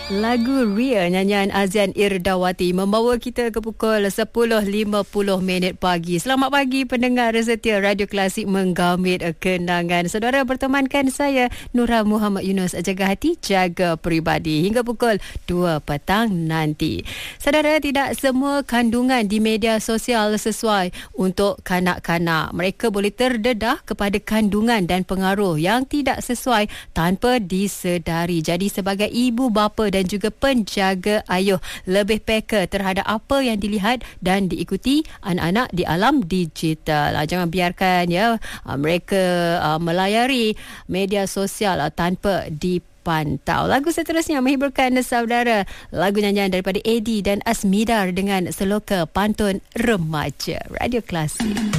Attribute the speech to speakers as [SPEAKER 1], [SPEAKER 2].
[SPEAKER 1] Lagu Ria nyanyian Azian Irdawati membawa kita ke pukul 10.50 pagi. Selamat pagi pendengar setia Radio Klasik Menggamit Kenangan. Saudara bertemankan saya Nura Muhammad Yunus, jaga hati, jaga peribadi hingga pukul 2 petang nanti. Saudara, tidak semua kandungan di media sosial sesuai untuk kanak-kanak. Mereka boleh terdedah kepada kandungan dan pengaruh yang tidak sesuai tanpa disedari. Jadi sebagai ibu bapa dan juga penjaga ayuh, lebih peka terhadap apa yang dilihat dan diikuti anak-anak di alam digital. Jangan biarkan mereka melayari media sosial tanpa dipantau. Lagu seterusnya menghiburkan saudara, lagu nyanyian daripada Eddie dan Asmidar dengan seloka pantun remaja. Radio Klasik.